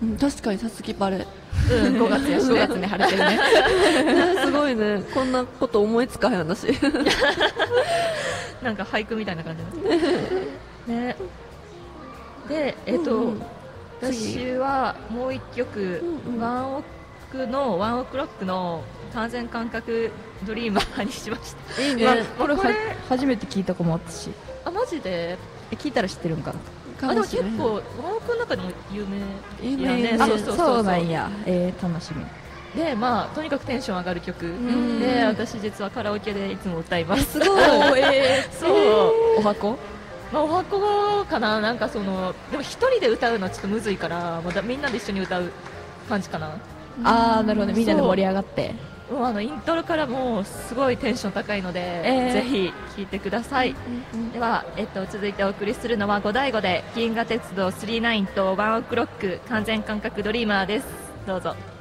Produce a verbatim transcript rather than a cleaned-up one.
うん、確かにさつき晴れ、 うん、ごがつやし、ね、ごがつに晴れてるねすごいね、こんなこと思いつかへん私なんか俳句みたいな感じねで、えっと、うんうん、私はもう一曲、うんうん、ワンオクのワンオクロックの完全感覚ドリーマーにしました。 いいね、まあ、これは初めて聞いた子もあったし。 あ、マジで？ え、聞いたら知ってるんかな。 あ、でも結構ワンオクの中でも有名やね。 そうそうそうそうなんや、えー、楽しみで、まあとにかくテンション上がる曲で、私実はカラオケでいつも歌います。 すごいえー、そう、えー、お箱まあ、お箱かな、なんかそのでも一人で歌うのはちょっとむずいから、まだみんなで一緒に歌う感じかな。 ああ、なるほど、みんなで盛り上がって。 もうあのイントロからもうすごいテンション高いので、えー、ぜひ聴いてください。うんうん、では、えっと、続いてお送りするのはゴダイゴで銀河鉄道さんじゅうきゅうとワンオクロック完全感覚ドリーマーです。どうぞ。